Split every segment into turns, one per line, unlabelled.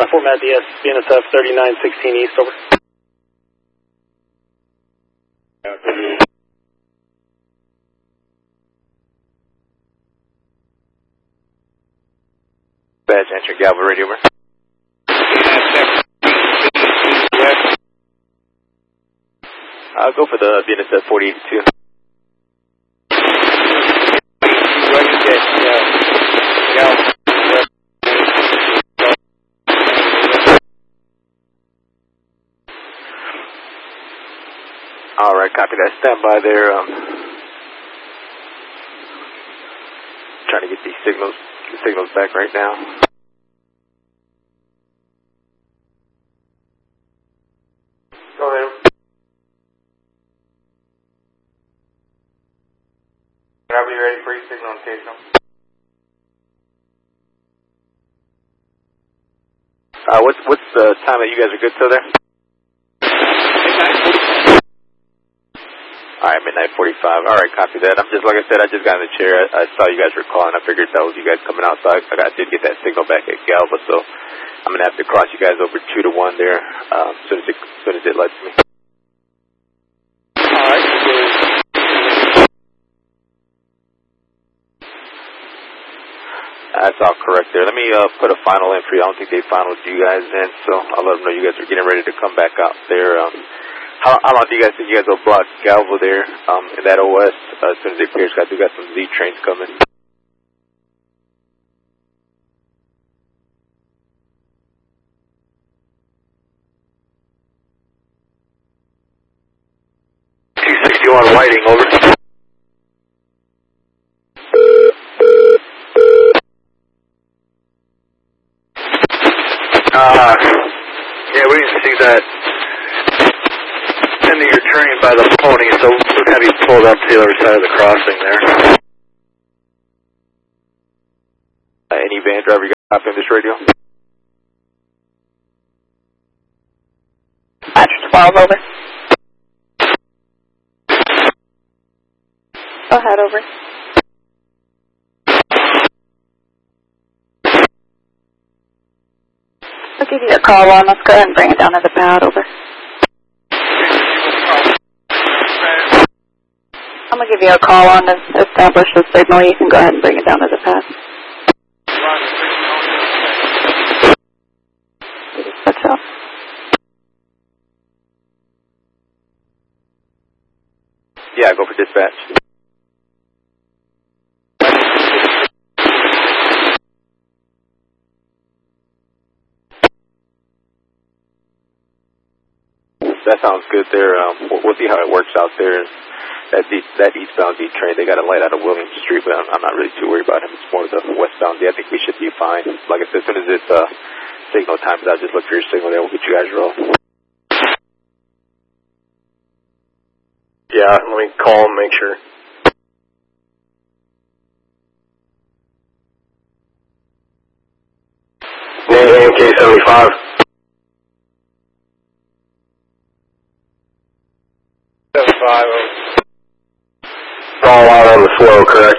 Format DS, BNSF 3916 East, over.
Badge entering Galvo radio, over. I'll go for the BNSF 4082. Alright, copy that. Stand by there. Trying to get these signals back right now. Go ahead. Whenever you're ready for your signal occasional. What's the time that you guys are good till there? Alright, midnight 45. Alright, copy that. I'm just, like I said, I just got in the chair. I saw you guys were calling. I figured that was you guys coming out, so I did get that signal back at Galva, so I'm going to have to cross you guys over 2 to 1 there as soon as it lets me. Alright. That's all correct there. Let me put a final in for you. I don't think they finaled you guys in, so I'll let them know you guys are getting ready to come back out there. How long do you guys think you guys will block Galvo there in that OS as soon as they clear? I do got some Z trains coming. $261 Whiting, over. Yeah, we didn't see that. You're turning by the pony, so we'll have you pulled up to the other side of the crossing there. Any van driver you got on this radio?
Batch 12, over. Go ahead, over. I'll give you a call on. Let's go ahead and bring it down to the pad, over. I'm going to give you a call on to establish the signal. You can go ahead and bring it down to the pad. That's all.
Yeah, go for dispatch. That sounds good there. We'll see how it works out there. That eastbound D train, they got a light out of Williams Street, but I'm not really too worried about him. It's more the westbound D. I think we should be fine. Like I said, as soon as it's signal time, I'll just look for your signal there. We'll get you guys rolling.
Yeah, let me call and make sure. Name K75. 75. All out on the flow, correct?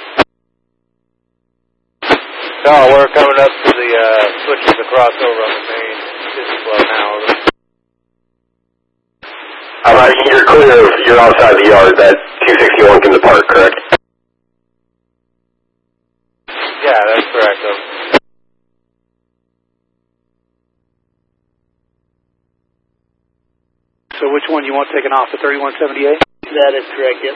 No, we're coming up to the switching the crossover on the main. This is slow now.
Alright, you're clear. You're outside the yard. That 261 can depart, correct?
Yeah, that's correct.
So which one you want taken off, the 3178?
That is correct, yes.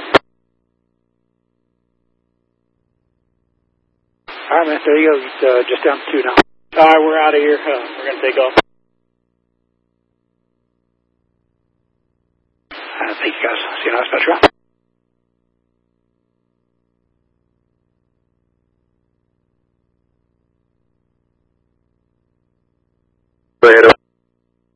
All right, man, there you go. Just down to 2 now.
All right, we're out of here. We're going to take off.
Thank you, guys. See you next, Metro.